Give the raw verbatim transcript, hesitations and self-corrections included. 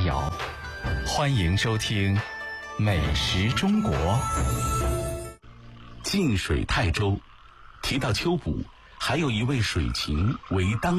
谣，欢迎收听《美食中国》。 近水泰州，提到秋捕，还有一位水禽为当